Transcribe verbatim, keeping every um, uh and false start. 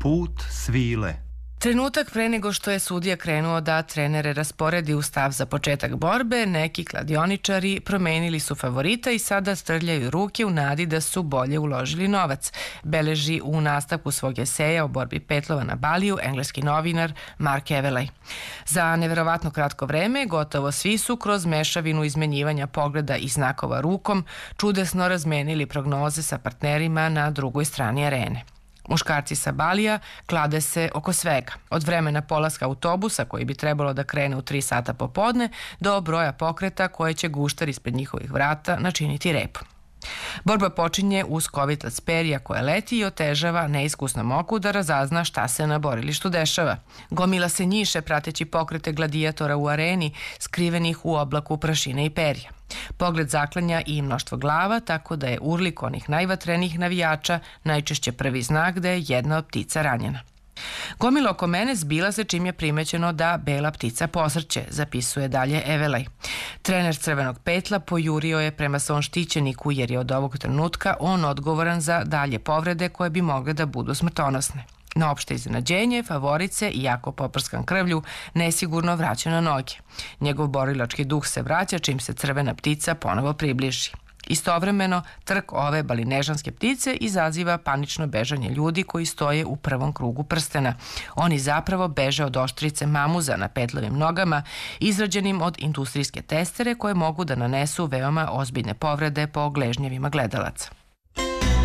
Put svile. Trenutak pre nego što je sudija krenuo da trenere rasporedi u stav za početak borbe, neki kladioničari promenili su favorita i sada strljaju ruke u nadi da su bolje uložili novac, beleži u nastavku svog eseja o borbi petlova na Baliju engleski novinar Mark Evelay. Za neverovatno kratko vreme gotovo svi su kroz mešavinu izmenjivanja pogleda i znakova rukom čudesno razmenili prognoze sa partnerima na drugoj strani arene. Muškarci sa Balija klade se oko svega, od vremena polaska autobusa koji bi trebalo da krene u tri sata popodne do broja pokreta koje će guštar ispred njihovih vrata načiniti repom. Borba počinje uz kovitlac perja koje leti i otežava neiskusnom oku da razazna šta se na borilištu dešava. Gomila se njiše prateći pokrete gladijatora u areni, skrivenih u oblaku prašine i perja. Pogled zaklanja i mnoštvo glava, tako da je urlik onih najvatrenijih navijača najčešće prvi znak da je jedna od ptica ranjena. Gomila oko mene zbila se čim je primećeno da bela ptica posrće, zapisuje dalje Evelay. Trener Crvenog petla pojurio je prema svom štićeniku jer je od ovog trenutka on odgovoran za dalje povrede koje bi mogle da budu smrtonosne. Na opšte iznenađenje, favorice, iako poprskan krvlju, nesigurno vraća na noge. Njegov borilački duh se vraća čim se crvena ptica ponovo približi. Istovremeno, trk ove balinežanske ptice izaziva panično bežanje ljudi koji stoje u prvom krugu prstena. Oni zapravo beže od oštrice mamuza na petlovim nogama, izrađenim od industrijske testere koje mogu da nanesu veoma ozbiljne povrede po gležnjevima gledalaca.